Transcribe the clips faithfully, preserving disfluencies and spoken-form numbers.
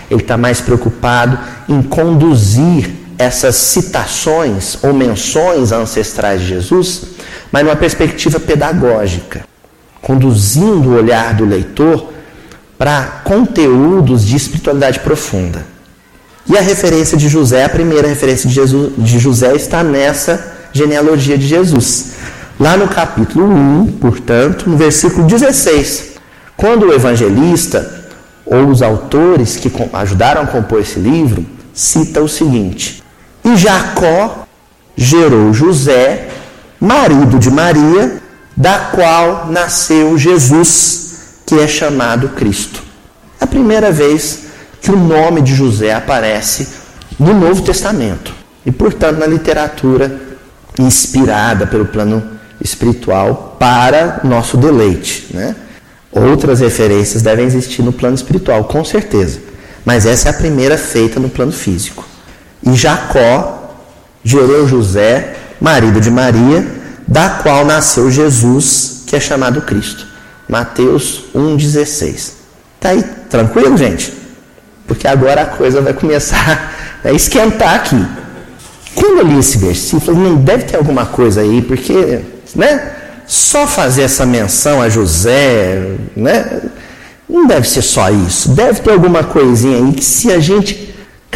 Ele está mais preocupado em conduzir essas citações ou menções ancestrais de Jesus, mas numa perspectiva pedagógica, conduzindo o olhar do leitor para conteúdos de espiritualidade profunda. E a referência de José, a primeira referência de, Jesus, de José está nessa genealogia de Jesus. Lá no capítulo um, portanto, no versículo dezesseis, quando o evangelista ou os autores que ajudaram a compor esse livro cita o seguinte: e Jacó gerou José, marido de Maria, da qual nasceu Jesus, que é chamado Cristo. É a primeira vez que o nome de José aparece no Novo Testamento e, portanto, na literatura inspirada pelo plano espiritual para nosso deleite, né? Outras referências devem existir no plano espiritual, com certeza, mas essa é a primeira feita no plano físico. E Jacó gerou José, marido de Maria, da qual nasceu Jesus, que é chamado Cristo. Mateus um, dezesseis. Está aí tranquilo, gente? Porque agora a coisa vai começar a esquentar aqui. Quando eu li esse versículo, não deve ter alguma coisa aí, porque, né, só fazer essa menção a José, né, não deve ser só isso. Deve ter alguma coisinha aí que, se a gente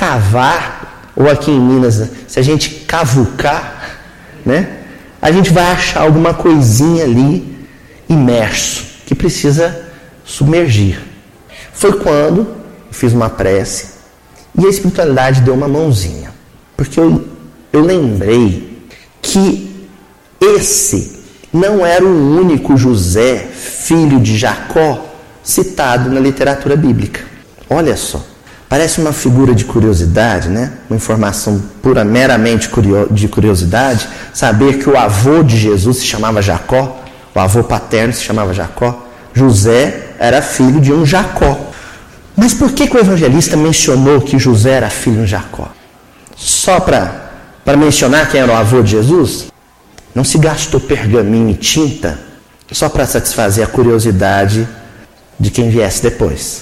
cavar, ou aqui em Minas, se a gente cavucar, né, a gente vai achar alguma coisinha ali imerso, que precisa submergir. Foi quando eu fiz uma prece e a espiritualidade deu uma mãozinha, porque eu, eu lembrei que esse não era o único José, filho de Jacó, citado na literatura bíblica. Olha só, parece uma figura de curiosidade, né? Uma informação pura, meramente de curiosidade, saber que o avô de Jesus se chamava Jacó, o avô paterno se chamava Jacó. José era filho de um Jacó. Mas por que, que o evangelista mencionou que José era filho de um Jacó? Só para para mencionar quem era o avô de Jesus? Não se gastou pergaminho e tinta só para satisfazer a curiosidade de quem viesse depois.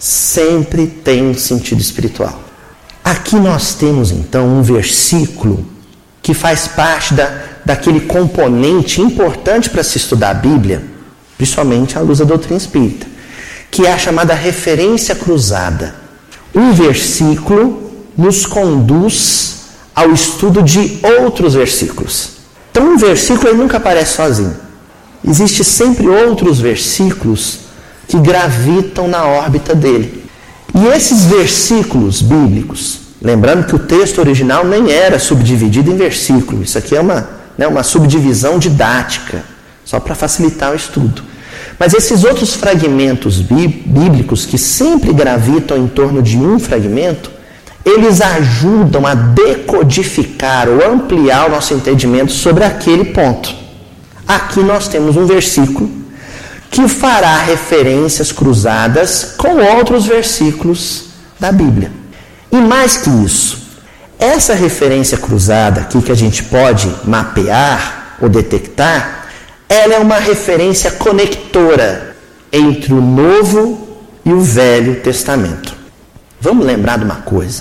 Sempre tem um sentido espiritual. Aqui nós temos então um versículo que faz parte da, daquele componente importante para se estudar a Bíblia, principalmente à luz da doutrina espírita, que é a chamada referência cruzada. Um versículo nos conduz ao estudo de outros versículos. Então, um versículo ele nunca aparece sozinho. Existem sempre outros versículos que gravitam na órbita dele. E esses versículos bíblicos, lembrando que o texto original nem era subdividido em versículos, isso aqui é uma, né, uma subdivisão didática, só para facilitar o estudo. Mas esses outros fragmentos bíblicos que sempre gravitam em torno de um fragmento, eles ajudam a decodificar ou ampliar o nosso entendimento sobre aquele ponto. Aqui nós temos um versículo que fará referências cruzadas com outros versículos da Bíblia. E mais que isso, essa referência cruzada aqui que a gente pode mapear ou detectar, ela é uma referência conectora entre o Novo e o Velho Testamento. Vamos lembrar de uma coisa.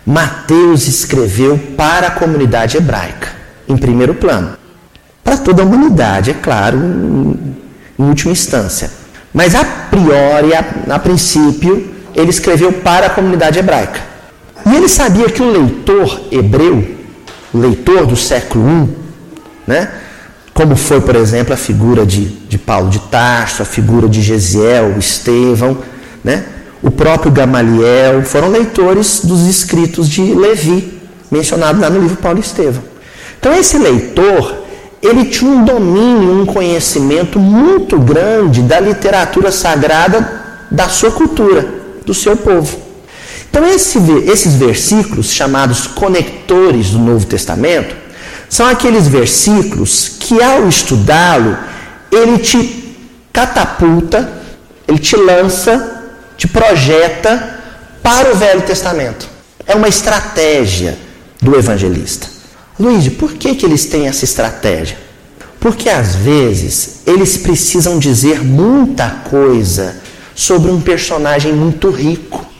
Mateus escreveu para a comunidade hebraica, em primeiro plano. Para toda a humanidade, é claro, em, em última instância. Mas a priori, a, a princípio, ele escreveu para a comunidade hebraica. E ele sabia que o leitor hebreu, o leitor do século um, né, como foi, por exemplo, a figura de, de Paulo de Tarso, a figura de Gesiel, Estevão, né, o próprio Gamaliel, foram leitores dos escritos de Levi, mencionado lá no livro Paulo e Estevão. Então esse leitor, ele tinha um domínio, um conhecimento muito grande da literatura sagrada da sua cultura, do seu povo. Então esse, esses versículos, chamados conectores do Novo Testamento, são aqueles versículos que, ao estudá-lo, ele te catapulta, ele te lança, te projeta para o Velho Testamento. É uma estratégia do evangelista. Luiz, por que, que eles têm essa estratégia? Porque às vezes eles precisam dizer muita coisa sobre um personagem muito rico.